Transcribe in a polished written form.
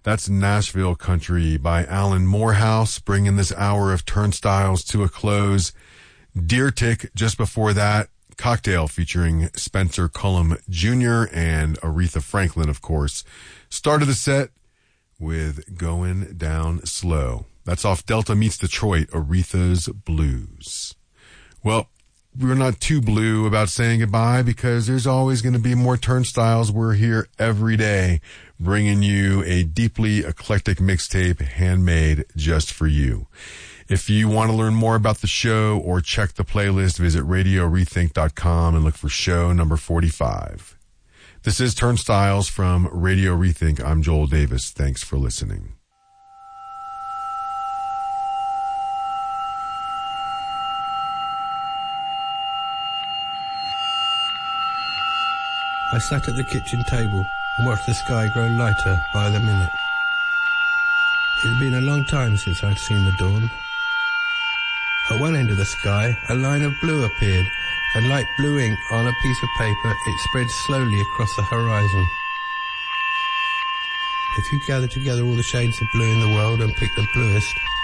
That's Nashville Country by Alan Morehouse, bringing this hour of Turnstiles to a close. Deer Tick, just before that, Cocktail featuring Spencer Cullum Jr. and Aretha Franklin, of course. Started the set with Going Down Slow. That's off Delta Meets Detroit, Aretha's Blues. Well, we're not too blue about saying goodbye because there's always going to be more Turnstiles. We're here every day bringing you a deeply eclectic mixtape handmade just for you. If you want to learn more about the show or check the playlist, visit RadioRethink.com and look for show number 45. This is Turnstiles from Radio Rethink. I'm Joel Davis. Thanks for listening. I sat at the kitchen table and watched the sky grow lighter by the minute. It had been a long time since I'd seen the dawn. At one end of the sky, a line of blue appeared, and like blue ink on a piece of paper, it spread slowly across the horizon. If you gather together all the shades of blue in the world and pick the bluest,